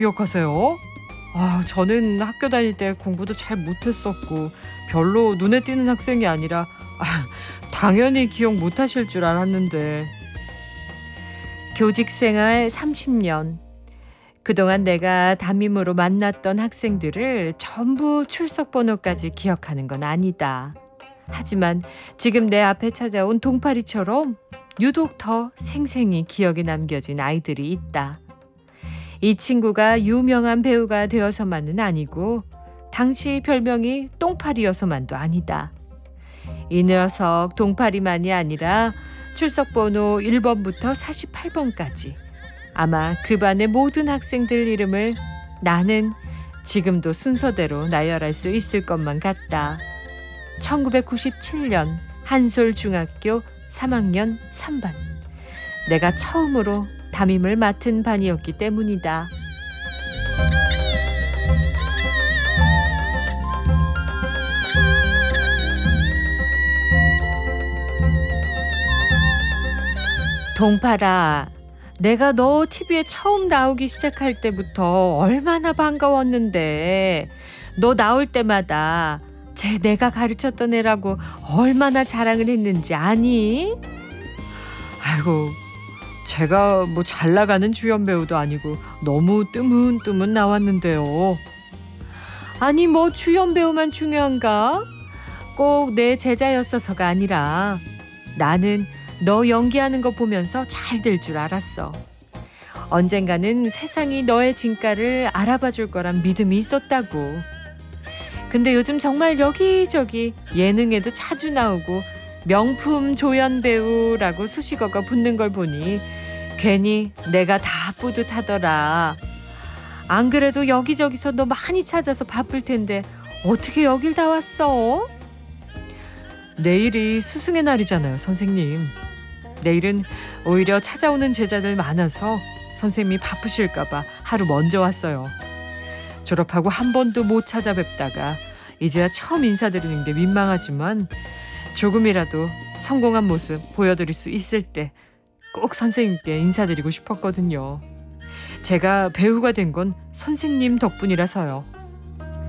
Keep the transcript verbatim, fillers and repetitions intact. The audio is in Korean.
기억하세요? 아, 저는 학교 다닐 때 공부도 잘 못했었고 별로 눈에 띄는 학생이 아니라 아, 당연히 기억 못하실 줄 알았는데. 교직 생활 삼십 년. 그동안 내가 담임으로 만났던 학생들을 전부 출석 번호까지 기억하는 건 아니다. 하지만 지금 내 앞에 찾아온 동파리처럼 유독 더 생생히 기억에 남겨진 아이들이 있다. 이 친구가 유명한 배우가 되어서만은 아니고 당시 별명이 똥파리여서만도 아니다. 이 녀석 동파리만이 아니라 출석 번호 일 번부터 사십팔 번까지 아마 그 반의 모든 학생들 이름을 나는 지금도 순서대로 나열할 수 있을 것만 같다. 천구백구십칠 년 한솔중학교 삼 학년 삼 반. 내가 처음으로 담임을 맡은 반이었기 때문이다. 동파라, 내가 너 티비에 처음 나오기 시작할 때부터 얼마나 반가웠는데 너 나올 때마다 쟤 내가 가르쳤던 애라고 얼마나 자랑을 했는지 아니? 아이고, 제가 뭐 잘 나가는 주연 배우도 아니고 너무 뜨문뜨문 나왔는데요. 아니 뭐 주연 배우만 중요한가? 꼭 내 제자였어서가 아니라 나는 너 연기하는 거 보면서 잘 될 줄 알았어. 언젠가는 세상이 너의 진가를 알아봐 줄 거란 믿음이 있었다고. 근데 요즘 정말 여기저기 예능에도 자주 나오고 명품 조연 배우라고 수식어가 붙는 걸 보니 괜히 내가 다 뿌듯하더라. 안 그래도 여기저기서 너 많이 찾아서 바쁠 텐데 어떻게 여길 다 왔어? 내일이 스승의 날이잖아요, 선생님. 내일은 오히려 찾아오는 제자들 많아서 선생님이 바쁘실까 봐 하루 먼저 왔어요. 졸업하고 한 번도 못 찾아뵙다가 이제야 처음 인사드리는 게 민망하지만 조금이라도 성공한 모습 보여드릴 수 있을 때 꼭 선생님께 인사드리고 싶었거든요. 제가 배우가 된 건 선생님 덕분이라서요.